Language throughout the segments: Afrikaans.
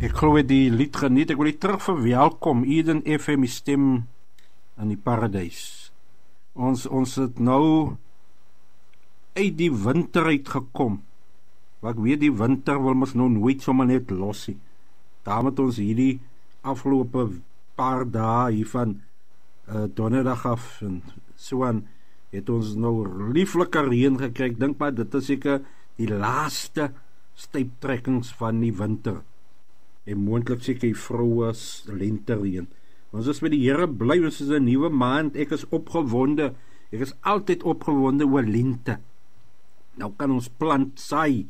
Ek glo die lied geniet. Ek wil die terug verwelkom. Eden FM, die stem in die paradys. Ons het nou uit die winter uitgekom. Wat ek weet, die winter wil ons nou nooit sommer net losie. Daarom het ons hierdie afgelope paar dae hiervan donderdag af en so aan, het ons nou lieflike reën gekry. Ek dink maar dit is seker die laaste stuiptrekkings van die winter. En moontlik seker die vroue lentereën. Ons is met die Here bly, ons is 'n nuwe maand. Ek is opgewonde. Ek is altyd opgewonde oor lente. Nou kan ons plant saai.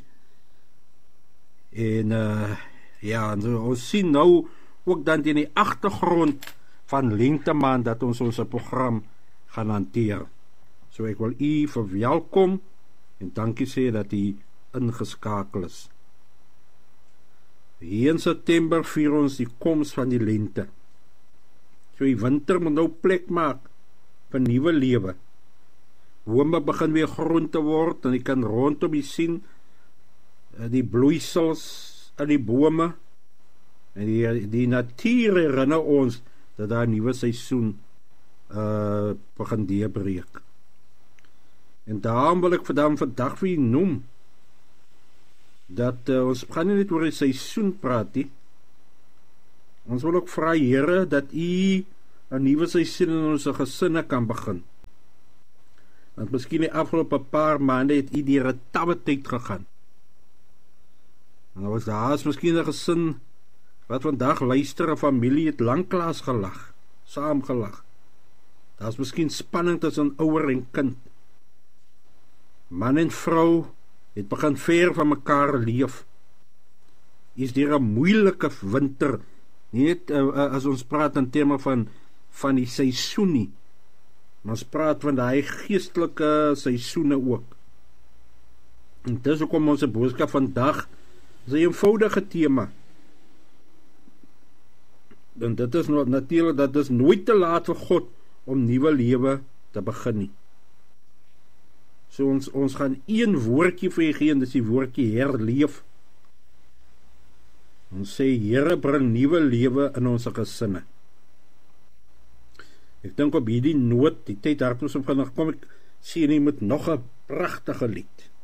En ja, ons sien nou ook dan in die agtergrond van lente maand dat ons program gaan hanteer. So ek wil u verwelkom en dankie sê dat u ingeskakel is. Hier in September vier ons die koms van die lente. So die winter moet nou plek maak vir nuwe lewe. Bome begin weer groen te word en jy kan rondom jy sien die bloeisels in die bome en die natuur herinner ons dat daar 'n nuwe seisoen begin deurbreek. En daarom wil ek vandag vir u noem dat ons gaan nie net oor die seisoen praat nie. Ons wil ook vra Here dat u 'n nuwe seisoen in ons gesinne kan begin. Want miskien die afgelope paar maande het u deur 'n tawe tyd gegaan. En nou is daar miskien 'n gesin wat vandag luister, 'n familie het lanklaas gelag, saam gelag. Daar's miskien spanning tussen ouer en kind. Man en vrou het begin ver van mekaar leef. Is deur 'n moeilike winter, nie net as ons praat in terme van die seisoen nie, maar ons praat van die geestelike seisoene ook. En dis hoekom ons boodskap vandag is 'n eenvoudige tema. En dit is natuurlik dat dit nooit te laat vir God om nuwe lewe te begin nie. So ons gaan een woordjie vir u gee, en dis die woordjie herleef. Ons sê Here bring nuwe lewe in ons gesinne. Ek dink op hierdie noot, die tyd hardloos om vandag kom ek sien jy met nog 'n pragtige lied.